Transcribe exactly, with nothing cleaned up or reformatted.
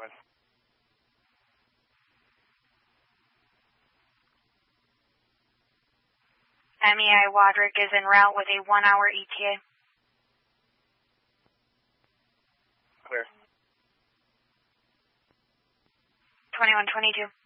with. M E I Wadrick is en route with a one-hour E T A. Clear. twenty-one twenty-two.